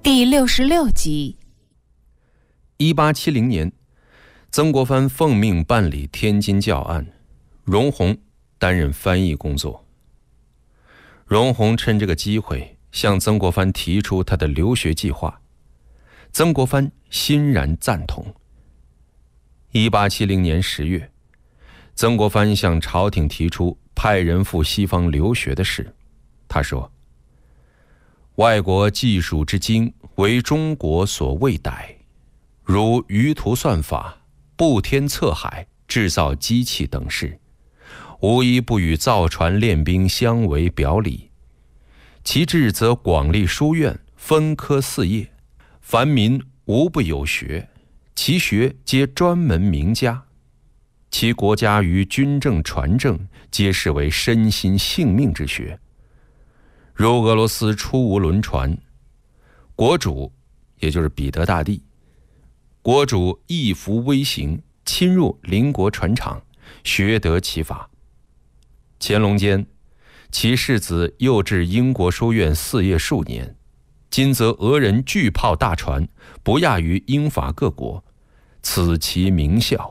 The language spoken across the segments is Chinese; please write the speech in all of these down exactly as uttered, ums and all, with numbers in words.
第六十六集。 一八七零年，曾国藩奉命办理天津教案，荣闳担任翻译工作。荣闳趁这个机会向曾国藩提出他的留学计划，曾国藩欣然赞同。一八七零年十月，曾国藩向朝廷提出派人赴西方留学的事。他说：外国技术之精为中国所未逮，如舆图算法、布天测海、制造机器等事，无一不与造船练兵相为表里。其志则广立书院，分科四业，凡民无不有学，其学皆专门名家。其国家于军政传政，皆视为身心性命之学。如俄罗斯初无轮船，国主也就是彼得大帝，国主一服威行，侵入邻国船厂，学得其法。乾隆间，其世子又至英国书院四业数年，今则俄人巨炮大船，不亚于英法各国，此其名效。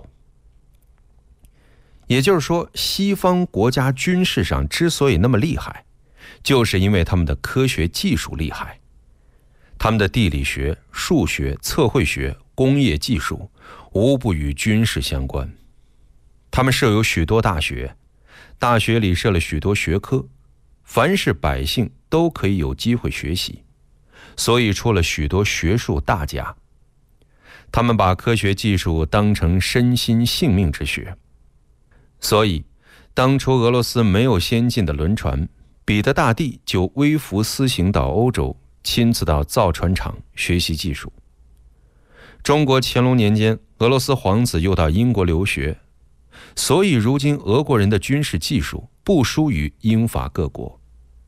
也就是说，西方国家军事上之所以那么厉害，就是因为他们的科学技术厉害，他们的地理学、数学、测绘学、工业技术无不与军事相关。他们设有许多大学，大学里设了许多学科，凡是百姓都可以有机会学习，所以出了许多学术大家。他们把科学技术当成身心性命之学，所以当初俄罗斯没有先进的轮船，彼得大帝就微服私行到欧洲，亲自到造船厂学习技术。中国乾隆年间，俄罗斯皇子又到英国留学，所以如今俄国人的军事技术不输于英法各国。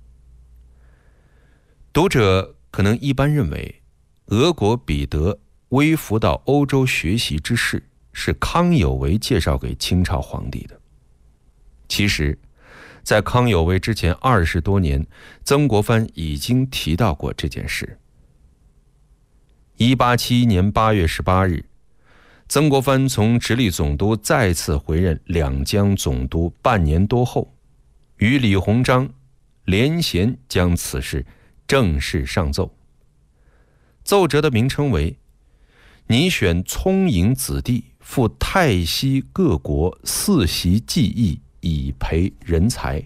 读者可能一般认为，俄国彼得微服到欧洲学习之事是康有为介绍给清朝皇帝的。其实在康有为之前二十多年，曾国藩已经提到过这件事。一八七一年八月十八日，曾国藩从直隶总督再次回任两江总督半年多后，与李鸿章联衔将此事正式上奏。奏折的名称为：拟选聪颖子弟赴泰西各国四习技艺，以培人才。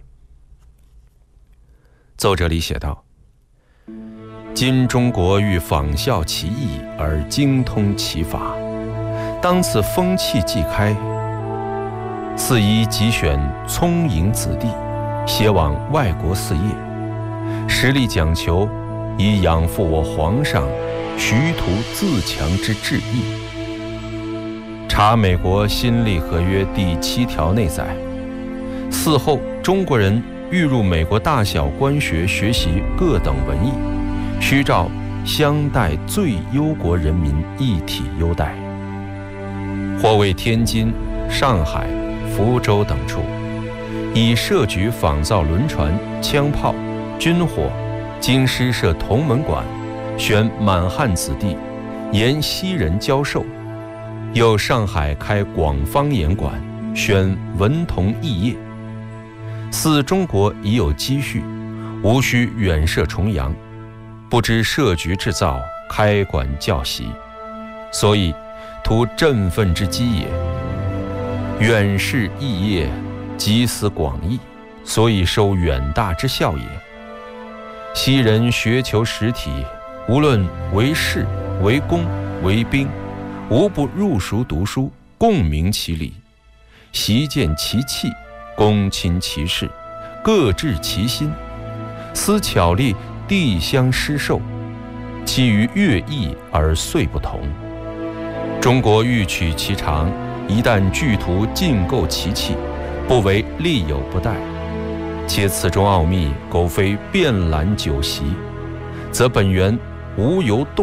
奏折里写道：今中国欲仿效其意而精通其法，当此风气既开，四宜即选聪颖子弟，携往外国四业，实力讲求，以养父我皇上徐图自强之志意。查美国新历合约第七条内载，嗣后中国人欲入美国大小官学学习各等文艺，须照相待最忧国人民一体优待。或为天津、上海、福州等处，以设局仿造轮船、枪炮、军火，经师设同门馆，选满汉子弟，沿西人教授。又上海开广方言馆，选文同艺业。似中国已有积蓄，无需远涉重洋，不知设局制造，开馆教习，所以图振奋之机也。远视异业，集思广益，所以收远大之效也。昔人学求实体，无论为士、为公、为兵，无不入熟读书，共明其理，习见其气，躬亲其事，各治其心，思巧立地相施受，其于乐艺而遂不同。中国欲取其长，一旦具图尽构其器，不为利有不逮，且此中奥秘，苟非遍览九习，则本源无由洞